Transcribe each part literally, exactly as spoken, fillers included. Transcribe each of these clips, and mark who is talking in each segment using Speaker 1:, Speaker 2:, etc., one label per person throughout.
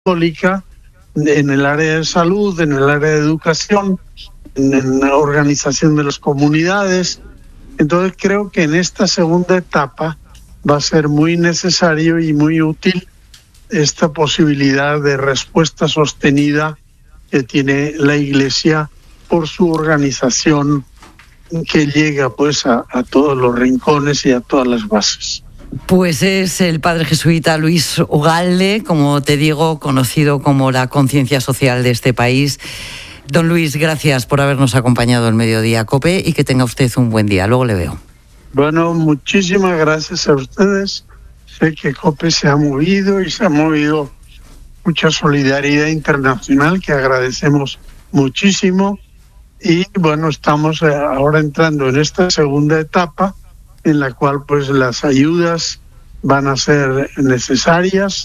Speaker 1: católica en el área de salud, en el área de educación, en, en la organización de las comunidades. Entonces creo que en esta segunda etapa va a ser muy necesario y muy útil esta posibilidad de respuesta sostenida que tiene la Iglesia por su organización, que llega pues a, a todos los rincones y a todas las bases.
Speaker 2: Pues es el padre jesuita Luis Ugalde, como te digo, conocido como la conciencia social de este país. Don Luis, gracias por habernos acompañado en Mediodía COPE y que tenga usted un buen día. Luego le veo.
Speaker 1: Bueno, muchísimas gracias a ustedes. Sé que COPE se ha movido y se ha movido mucha solidaridad internacional que agradecemos muchísimo. Y bueno, estamos ahora entrando en esta segunda etapa en la cual pues las ayudas van a ser necesarias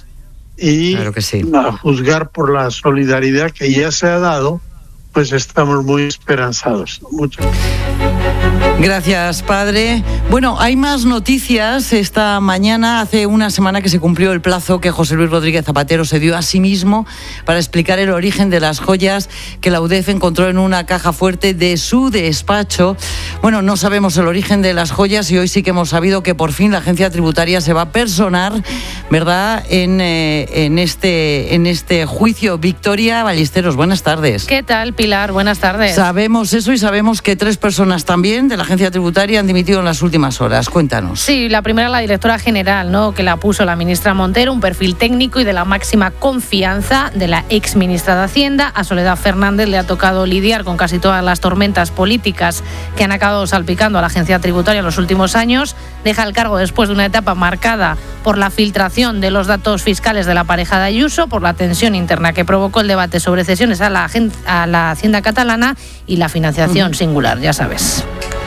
Speaker 1: y
Speaker 2: claro que sí.
Speaker 1: A juzgar por la solidaridad que ya se ha dado, pues estamos muy esperanzados. Muchas gracias.
Speaker 2: Gracias, padre. Bueno, hay más noticias. Esta mañana, hace una semana que se cumplió el plazo que José Luis Rodríguez Zapatero se dio a sí mismo para explicar el origen de las joyas que la U D E F encontró en una caja fuerte de su despacho. Bueno, no sabemos el origen de las joyas y hoy sí que hemos sabido que por fin la agencia tributaria se va a personar, ¿verdad?, en, eh, en, este, en este juicio. Victoria Ballesteros, buenas tardes.
Speaker 3: ¿Qué tal, Pilar? Buenas tardes.
Speaker 2: Sabemos eso y sabemos que tres personas también de la agencia tributaria han dimitido en las últimas horas. Cuéntanos.
Speaker 3: Sí, la primera, la directora general, ¿no?, que la puso la ministra Montero, un perfil técnico y de la máxima confianza de la ex ministra de Hacienda. A Soledad Fernández le ha tocado lidiar con casi todas las tormentas políticas que han acabado salpicando a la agencia tributaria en los últimos años. Deja el cargo después de una etapa marcada por la filtración de los datos fiscales de la pareja de Ayuso, por la tensión interna que provocó el debate sobre cesiones a la, a la Hacienda catalana y la financiación uh-huh. singular, ya sabes.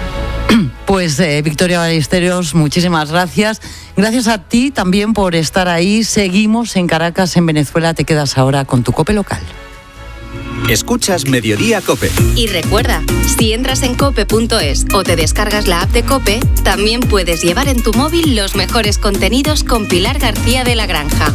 Speaker 2: Pues eh, Victoria Ballesteros, muchísimas gracias. Gracias a ti también por estar ahí. Seguimos en Caracas, en Venezuela. Te quedas ahora con tu COPE local.
Speaker 4: Escuchas Mediodía COPE.
Speaker 5: Y recuerda, si entras en cope punto es o te descargas la app de COPE, también puedes llevar en tu móvil los mejores contenidos con Pilar García de la Granja.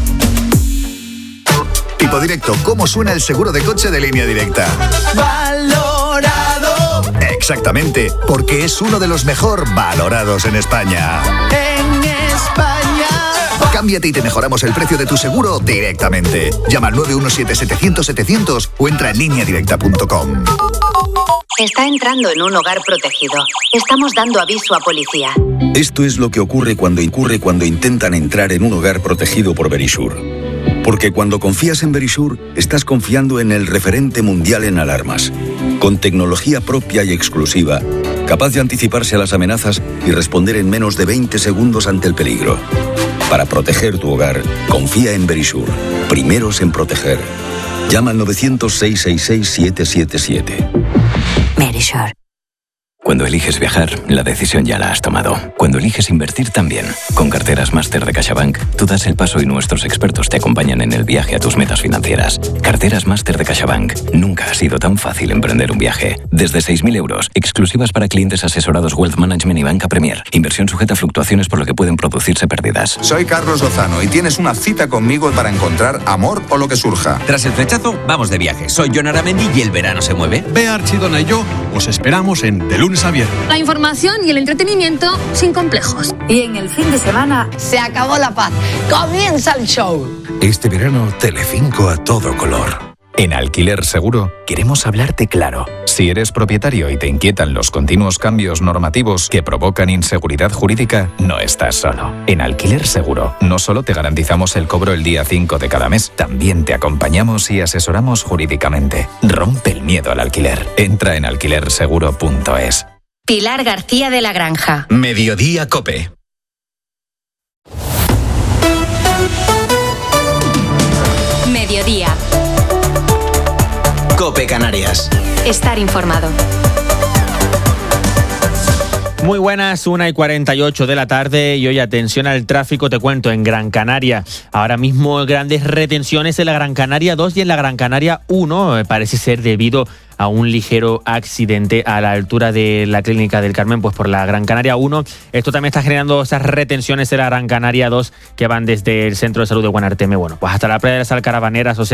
Speaker 4: Tipo directo, ¿cómo suena el seguro de coche de Línea Directa?
Speaker 6: Valorado.
Speaker 4: Exactamente, porque es uno de los mejor valorados en España.
Speaker 6: En España.
Speaker 4: Cámbiate y te mejoramos el precio de tu seguro directamente. Llama al nueve uno siete setecientos setecientos o entra en línea directa punto com.
Speaker 5: Está entrando en un hogar protegido. Estamos dando aviso a policía.
Speaker 7: Esto es lo que ocurre cuando incurre cuando intentan entrar en un hogar protegido por Verisure. Porque cuando confías en Verisure, estás confiando en el referente mundial en alarmas, con tecnología propia y exclusiva, capaz de anticiparse a las amenazas y responder en menos de veinte segundos ante el peligro. Para proteger tu hogar, confía en Verisure. Primeros en proteger. Llama al nueve cero cero, seis seis seis, siete siete siete.
Speaker 5: Verisure.
Speaker 8: Cuando eliges viajar, la decisión ya la has tomado. Cuando eliges invertir también. Con Carteras Máster de CaixaBank, tú das el paso y nuestros expertos te acompañan en el viaje a tus metas financieras. Carteras Máster de CaixaBank. Nunca ha sido tan fácil emprender un viaje. Desde seis mil euros, exclusivas para clientes asesorados Wealth Management y Banca Premier. Inversión sujeta a fluctuaciones por lo que pueden producirse pérdidas.
Speaker 9: Soy Carlos Lozano y tienes una cita conmigo para encontrar amor o lo que surja.
Speaker 10: Tras el flechazo, vamos de viaje. Soy Jon Aramendi y el verano se mueve.
Speaker 11: Bea Archidona y yo os esperamos en De Lunes a Viernes.
Speaker 12: La información y el entretenimiento sin complejos.
Speaker 13: Y en el fin de semana se acabó la paz. Comienza el show.
Speaker 14: Este verano, Telecinco a todo color.
Speaker 15: En Alquiler Seguro queremos hablarte claro. Si eres propietario y te inquietan los continuos cambios normativos que provocan inseguridad jurídica, no estás solo. En Alquiler Seguro no solo te garantizamos el cobro el día cinco de cada mes, también te acompañamos y asesoramos jurídicamente. Rompe el miedo al alquiler. Entra en alquiler seguro punto es.
Speaker 5: Pilar García de la Granja.
Speaker 4: Mediodía COPE.
Speaker 5: Mediodía.
Speaker 4: COPE Canarias.
Speaker 5: Estar informado.
Speaker 16: Muy buenas, una y cuarenta y ocho de la tarde y hoy atención al tráfico, te cuento, en Gran Canaria. Ahora mismo grandes retenciones en la Gran Canaria dos y en la Gran Canaria uno, parece ser debido a a un ligero accidente a la altura de la Clínica del Carmen, pues por la Gran Canaria uno. Esto también está generando esas retenciones de la Gran Canaria dos que van desde el Centro de Salud de Guanarteme, bueno, pues hasta la playa de las Alcarabaneras, o sea,